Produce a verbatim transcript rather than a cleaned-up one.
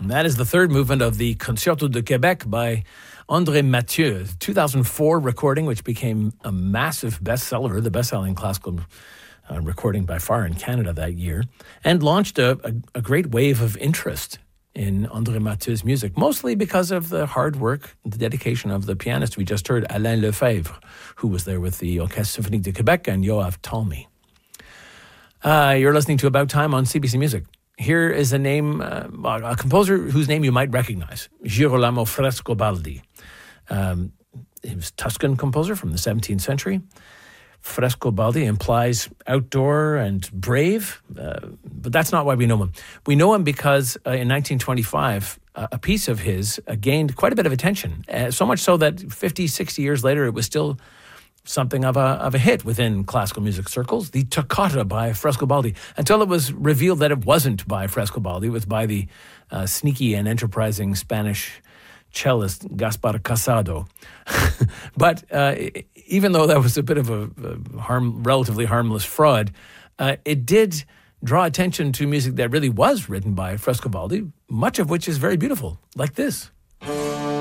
That is the third movement of the Concerto de Québec by André Mathieu, two thousand four recording, which became a massive bestseller, the best-selling classical uh, recording by far in Canada that year, and launched a, a, a great wave of interest in André Mathieu's music, mostly because of the hard work, the dedication of the pianist we just heard, Alain Lefebvre, who was there with the Orchestre Symphonique de Québec, and Yoav Talmy. Uh, you're listening to About Time on C B C Music. Here is a name, uh, a composer whose name you might recognize, Girolamo Frescobaldi. Um, he was a Tuscan composer from the seventeenth century. Frescobaldi implies outdoor and brave, uh, but that's not why we know him. We know him because uh, in nineteen twenty-five, uh, a piece of his uh, gained quite a bit of attention, uh, so much so that fifty, sixty years later, it was still something of a of a hit within classical music circles, the Toccata by Frescobaldi, until it was revealed that it wasn't by Frescobaldi, it was by the uh, sneaky and enterprising Spanish cellist Gaspar Casado. But uh, even though that was a bit of a, a harm, relatively harmless fraud, uh, it did draw attention to music that really was written by Frescobaldi, much of which is very beautiful, like this.